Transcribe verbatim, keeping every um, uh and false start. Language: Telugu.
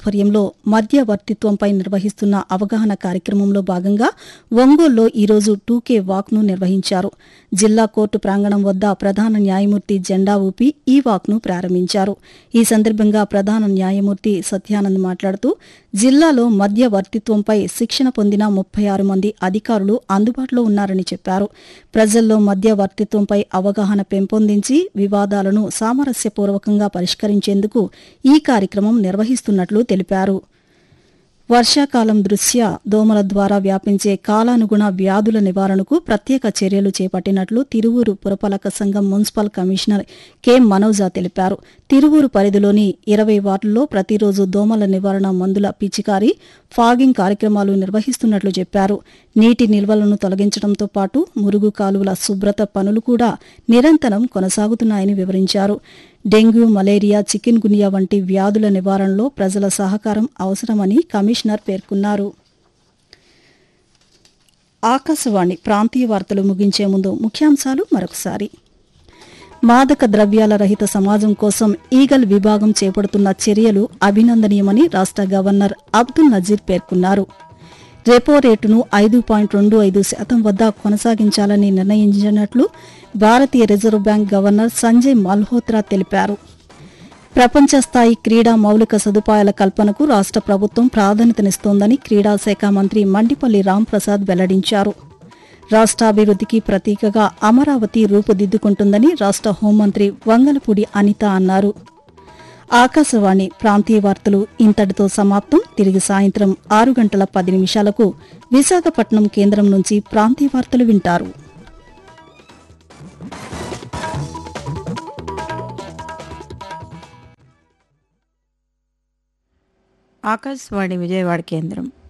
ఆధ్వర్యంలో మధ్యవర్తిత్వంపై నిర్వహిస్తున్న అవగాహన కార్యక్రమంలో భాగంగా ఒంగోలులో ఈరోజు టూకే వాక్ను నిర్వహించారు. జిల్లా కోర్టు ప్రాంగణం వద్ద ప్రధాన న్యాయమూర్తి జెండా ఊపి ఈ వాక్ను ప్రారంభించారు. ఈ సందర్భంగా ప్రధాన న్యాయమూర్తి సత్యానంద్ మాట్లాడుతూ జిల్లాలో మధ్యవర్తిత్వంపై శిక్షణ పొందిన ముప్పై ఆరు మంది అధికారులు అందుబాటులో ఉన్నారని చెప్పారు. ప్రజల్లో మధ్యవర్తిత్వంపై అవగాహన పెంపొందించి వివాదాలను సామరస్యపూర్వకంగా పరిష్కరించేందుకు ఈ కార్యక్రమం నిర్వహిస్తున్నట్లు తెలిపారు. వర్షాకాలం దృష్ట్యా దోమల ద్వారా వ్యాపించే కాలానుగుణ వ్యాధుల నివారణకు ప్రత్యేక చర్యలు చేపట్టినట్లు తిరువూరు పురపాలక సంఘం మున్సిపల్ కమిషనర్ కె మనోజా తెలిపారు. తిరువూరు పరిధిలోని ఇరవై వార్డుల్లో ప్రతిరోజు దోమల నివారణ మందుల పిచికారీ, ఫాగింగ్ కార్యక్రమాలు నిర్వహిస్తున్నట్లు చెప్పారు. నీటి నిల్వలను తొలగించడంతో పాటు మురుగు కాలువల శుభ్రత పనులు కూడా నిరంతరం కొనసాగుతున్నాయని వివరించారు. డెంగ్యూ, మలేరియా, చికెన్ గునియా వంటి వ్యాధుల నివారణలో ప్రజల సహకారం అవసరమని కమిషనర్ పేర్కొన్నారు. ఆకాశవాణి ప్రాంతీయ వార్తలు ముగించే ముందు ముఖ్యాంశాలు మరొకసారి. మాదక ద్రవ్యాల రహిత సమాజం కోసం ఈగల్ విభాగం చేపడుతున్న చర్యలు అభినందనీయమని రాష్ట గవర్నర్ అబ్దుల్ నజీర్ పేర్కొన్నారు. రెపో రేటును ఐదు పాయింట్ రెండు ఐదు శాతం వద్ద కొనసాగించాలని నిర్ణయించినట్లు భారతీయ reserve bank governor Sanjay Malhotra తెలిపారు. ప్రపంచ స్థాయి క్రీడా మౌలిక సదుపాయాల కల్పనకు రాష్ట ప్రభుత్వం ప్రాధాన్యతనిస్తోందని క్రీడా శాఖ మంత్రి మండిపల్లి రాంప్రసాద్ వెల్లడించారు. రాష్ట్రాభివృద్ధికి ప్రతీకగా అమరావతి రూపుదిద్దుకుంటుందని రాష్ట హోంమంత్రి వంగలపూడి అనిత అన్నారు. ఆకాశవాణి ప్రాంతీయ వార్తలు ఇంతటితో సమాప్తం. తిరిగి సాయంత్రం ఆరు గంటల పది నిమిషాలకు విశాఖపట్నం కేంద్రం నుంచి ప్రాంతీయ వార్తలు వింటారు. ఆకాశవాణి విజయవాడ కేంద్రం.